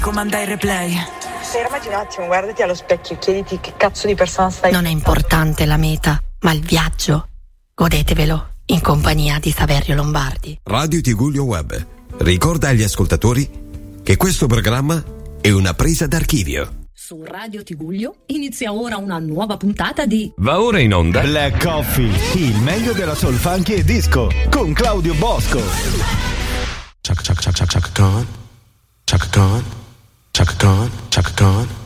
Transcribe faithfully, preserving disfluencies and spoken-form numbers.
Comanda il replay. Fermati un attimo, guardati allo specchio e chiediti che cazzo di persona stai. Non è importante la meta, ma il viaggio. Godetevelo in compagnia di Saverio Lombardi. Radio Tigullio Web ricorda agli ascoltatori che questo programma è una presa d'archivio. Su Radio Tigullio inizia ora una nuova puntata di Va ora in onda Black Coffee, il meglio della soul funky e disco con Claudio Bosco. Chaka chaka chaka chaka Khan, Chaka Khan, Chaka Khan, Chaka Khan.